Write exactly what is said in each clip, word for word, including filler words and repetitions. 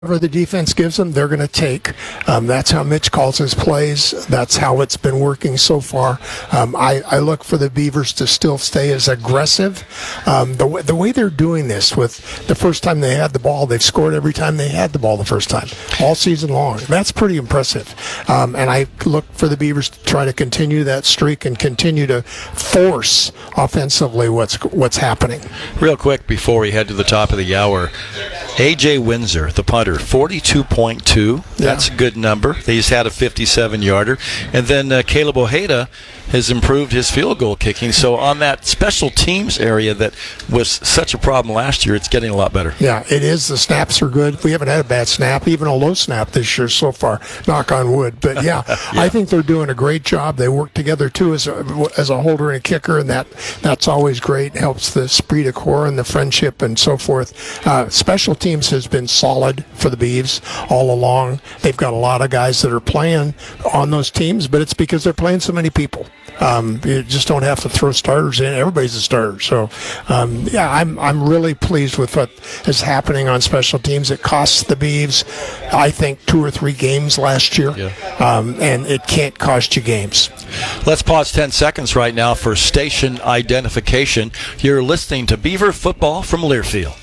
Whatever the defense gives them, they're going to take. Um, that's how Mitch calls his plays. That's how it's been working so far. Um, I, I look for the Beavers to still stay as aggressive. Um, the, w- the way they're doing this with the first time they had the ball, they've scored every time they had the ball the first time, all season long. That's pretty impressive. Um, and I look for the Beavers to try to continue that streak and continue to force offensively what's what's happening. Real quick before we head to the top of the hour, A J Windsor, the punter, forty-two point two. That's yeah. a good number. He's had a fifty-seven yarder. And then uh, Caleb Ojeda has improved his field goal kicking. So on that special teams area that was such a problem last year, it's getting a lot better. Yeah, it is. The snaps are good. We haven't had a bad snap, even a low snap this year so far, knock on wood. But yeah, yeah. I think they're doing a great job. They work together too as a, as a holder and a kicker, and that that's always great. Helps the esprit de corps and the friendship and so forth. Uh, special teams has been solid for the Beavs all along. They've got a lot of guys that are playing on those teams, but it's because they're playing so many people. Um, you just don't have to throw starters in. Everybody's a starter. So, um, yeah, I'm I'm really pleased with what is happening on special teams. It costs the Beavs, I think, two or three games last year, yeah. um, and it can't cost you games. Let's pause ten seconds right now for station identification. You're listening to Beaver Football from Learfield.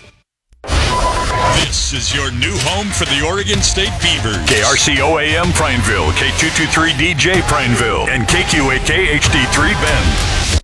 This is your new home for the Oregon State Beavers. K R C O A M Prineville, K two twenty-three D J Prineville, and K Q A K H D three Bend.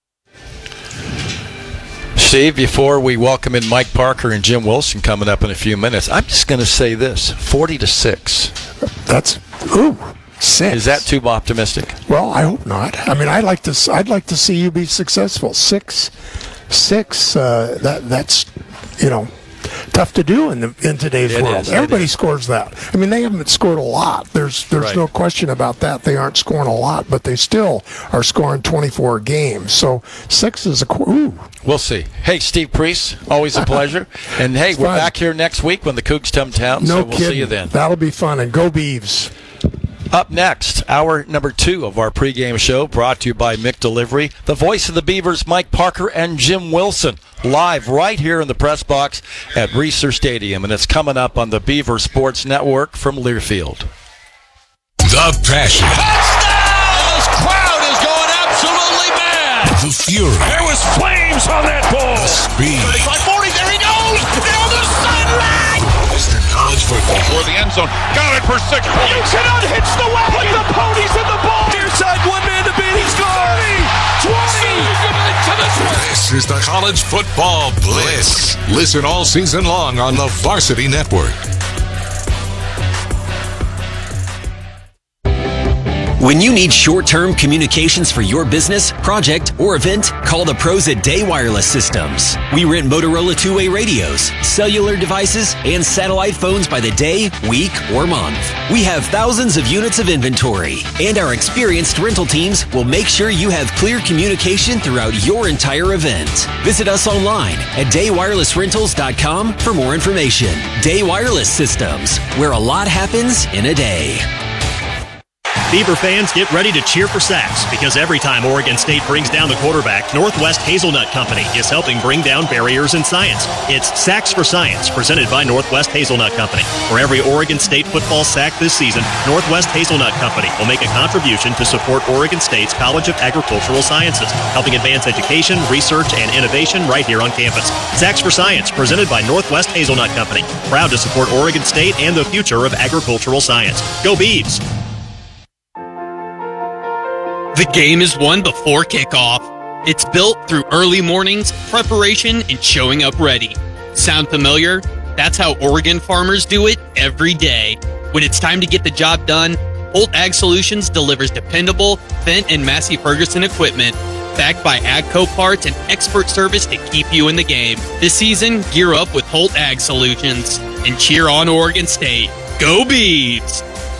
Steve, before we welcome in Mike Parker and Jim Wilson coming up in a few minutes, I'm just going to say this, forty to six. That's, ooh. Six. Is that too optimistic? Well, I hope not. I mean, I'd like to. I'd like to see you be successful. Six, six. Uh, that that's, you know, tough to do in the, in today's it world. Is, Everybody scores that. I mean, they haven't scored a lot. There's there's right. no question about that. They aren't scoring a lot, but they still are scoring twenty-four games. So six is a ooh. We'll see. Hey, Steve Priest, always a pleasure. And hey, it's we're fun. back here next week when the Cougs come to town. No so we'll kidding. see you then. That'll be fun. And go Beavs. Up next, hour number two of our pregame show, brought to you by Mick Delivery. The voice of the Beavers, Mike Parker and Jim Wilson, live right here in the press box at Reser Stadium, and it's coming up on the Beaver Sports Network from Learfield. The passion. Touchdown! This crowd is going absolutely mad. The fury. There was flames on that ball. The speed. thirty-five forty, there he goes! Down the sideline! Western College football. For the end zone. Got it for six points. You cannot hitch the wagon. Put the ponies in the ball. Near side, one man to beat. He's gone. twenty. To the This is the College Football Blitz. Listen all season long on the Varsity Network. When you need short-term communications for your business, project, or event, call the pros at Day Wireless Systems. We rent Motorola two-way radios, cellular devices, and satellite phones by the day, week, or month. We have thousands of units of inventory, and our experienced rental teams will make sure you have clear communication throughout your entire event. Visit us online at day wireless rentals dot com for more information. Day Wireless Systems, where a lot happens in a day. Beaver fans, get ready to cheer for Sacks, because every time Oregon State brings down the quarterback, Northwest Hazelnut Company is helping bring down barriers in science. It's Sacks for Science, presented by Northwest Hazelnut Company. For every Oregon State football sack this season, Northwest Hazelnut Company will make a contribution to support Oregon State's College of Agricultural Sciences, helping advance education, research, and innovation right here on campus. Sacks for Science, presented by Northwest Hazelnut Company, proud to support Oregon State and the future of agricultural science. Go Beavs! The game is won before kickoff. It's built through early mornings, preparation, and showing up ready. Sound familiar? That's how Oregon farmers do it every day. When it's time to get the job done, Holt Ag Solutions delivers dependable Fendt and Massey Ferguson equipment, backed by AGCO parts and expert service to keep you in the game. This season, gear up with Holt Ag Solutions and cheer on Oregon State. Go Beavs!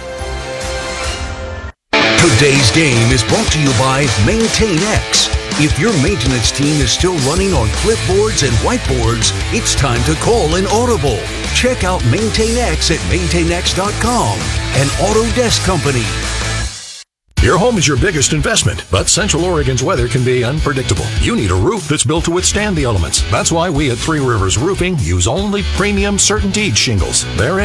Today's game is brought to you by MaintainX. If your maintenance team is still running on clipboards and whiteboards, it's time to call an audible. Check out MaintainX at maintain x dot com, an Autodesk company. Your home is your biggest investment, but Central Oregon's weather can be unpredictable. You need a roof that's built to withstand the elements. That's why we at Three Rivers Roofing use only premium CertainTeed shingles. They're